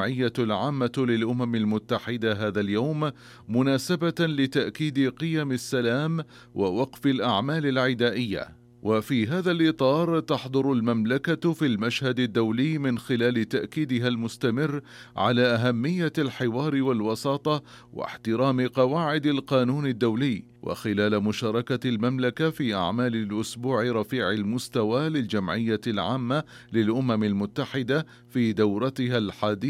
الجمعية العامة للأمم المتحدة هذا اليوم مناسبة لتأكيد قيم السلام ووقف الأعمال العدائية. وفي هذا الإطار تحضر المملكة في المشهد الدولي من خلال تأكيدها المستمر على أهمية الحوار والوساطة واحترام قواعد القانون الدولي. وخلال مشاركة المملكة في أعمال الأسبوع رفيع المستوى للجمعية العامة للأمم المتحدة في دورتها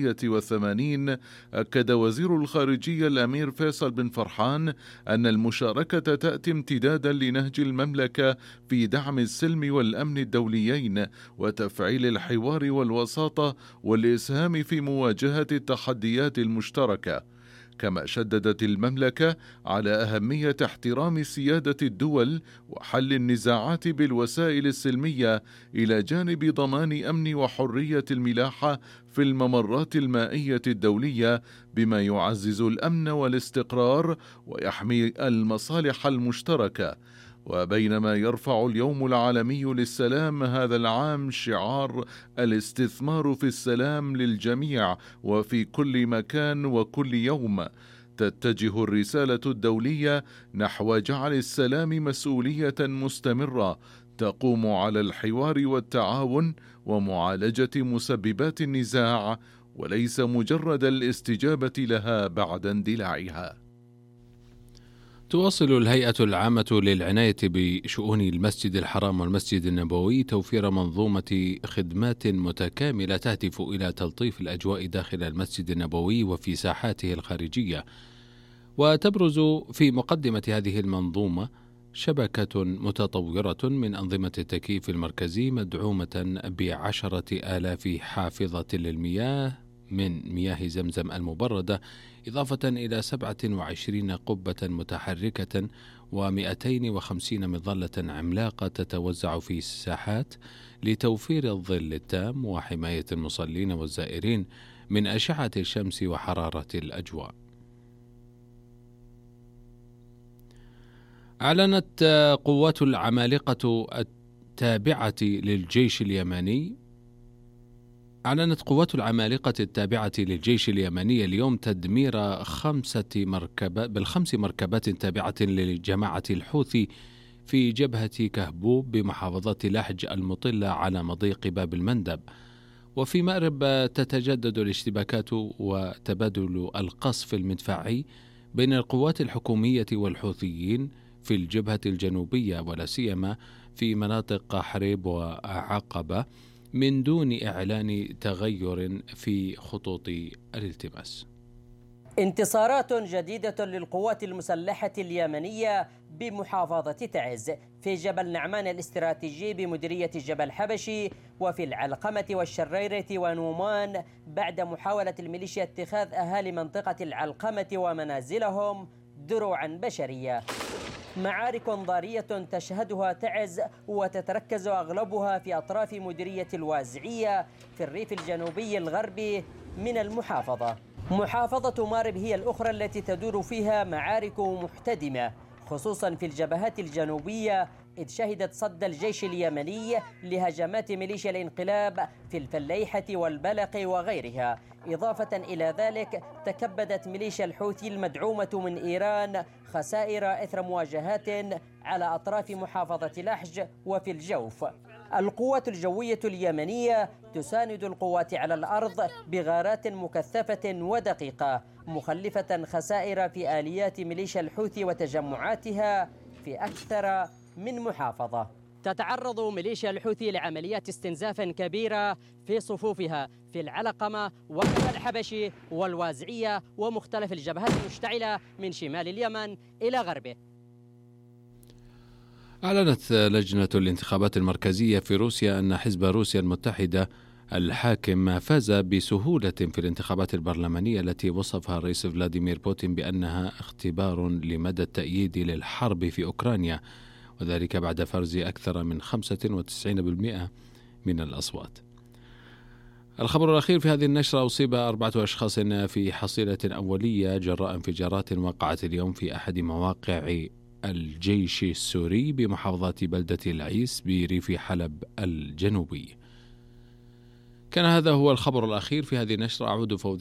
81، أكد وزير الخارجية الأمير فيصل بن فرحان أن المشاركة تأتي امتدادا لنهج المملكة في دعم السلم والأمن الدوليين وتفعيل الحوار والوساطة والإسهام في مواجهة التحديات المشتركة. كما شددت المملكة على أهمية احترام سيادة الدول وحل النزاعات بالوسائل السلمية إلى جانب ضمان أمن وحرية الملاحة في الممرات المائية الدولية، بما يعزز الأمن والاستقرار ويحمي المصالح المشتركة. وبينما يرفع اليوم العالمي للسلام هذا العام شعار الاستثمار في السلام للجميع وفي كل مكان وكل يوم، تتجه الرسالة الدولية نحو جعل السلام مسؤولية مستمرة تقوم على الحوار والتعاون ومعالجة مسببات النزاع، وليس مجرد الاستجابة لها بعد اندلاعها. تواصل الهيئة العامة للعناية بشؤون المسجد الحرام والمسجد النبوي توفير منظومة خدمات متكاملة تهدف إلى تلطيف الأجواء داخل المسجد النبوي وفي ساحاته الخارجية. وتبرز في مقدمة هذه المنظومة شبكة متطورة من أنظمة التكييف المركزي مدعومة ب10,000 حافظة للمياه من مياه زمزم المبردة، إضافة إلى 27 قبة متحركة و250 مظلة عملاقة تتوزع في الساحات لتوفير الظل التام وحماية المصلين والزائرين من أشعة الشمس وحرارة الأجواء. أعلنت قوات العمالقة التابعة للجيش اليمني اليوم تدمير 5 مركبات تابعة لجماعة الحوثي في جبهة كهبوب بمحافظة لحج المطلة على مضيق باب المندب. وفي مأرب تتجدد الاشتباكات وتبادل القصف المدفعي بين القوات الحكومية والحوثيين في الجبهة الجنوبية، ولا سيما في مناطق حريب وعقبة، من دون إعلان تغير في خطوط الالتماس. انتصارات جديدة للقوات المسلحة اليمنية بمحافظة تعز، في جبل نعمان الاستراتيجي بمديرية جبل حبشي، وفي العلقمة والشريرة ونومان، بعد محاولة الميليشيا اتخاذ أهالي منطقة العلقمة ومنازلهم دروعا بشرية. معارك ضارية تشهدها تعز وتتركز أغلبها في أطراف مديرية الوازعية في الريف الجنوبي الغربي من المحافظة. محافظة مارب هي الأخرى التي تدور فيها معارك محتدمة، خصوصا في الجبهات الجنوبية، إذ شهدت صد الجيش اليمني لهجمات ميليشيا الانقلاب في الفليحة والبلق وغيرها. إضافة إلى ذلك تكبدت ميليشيا الحوثي المدعومة من إيران خسائر إثر مواجهات على أطراف محافظة لحج وفي الجوف. القوات الجوية اليمنية تساند القوات على الأرض بغارات مكثفة ودقيقة، مخلفة خسائر في آليات ميليشيا الحوثي وتجمعاتها في أكثر من محافظة. تتعرض ميليشيا الحوثي لعمليات استنزاف كبيرة في صفوفها في العلقمة والحبشي والوازعية ومختلف الجبهات المشتعلة من شمال اليمن إلى غربه. أعلنت لجنة الانتخابات المركزية في روسيا أن حزب روسيا المتحدة الحاكم فاز بسهولة في الانتخابات البرلمانية التي وصفها الرئيس فلاديمير بوتين بأنها اختبار لمدى التأييد للحرب في أوكرانيا، وذلك بعد فرز أكثر من 95% من الأصوات. الخبر الأخير في هذه النشرة: أصيب 4 أشخاص في حصيلة أولية جراء انفجارات وقعت اليوم في أحد مواقع الجيش السوري بمحافظة بلدة العيس بريف حلب الجنوبي. كان هذا هو الخبر الأخير في هذه النشرة. أعود فوز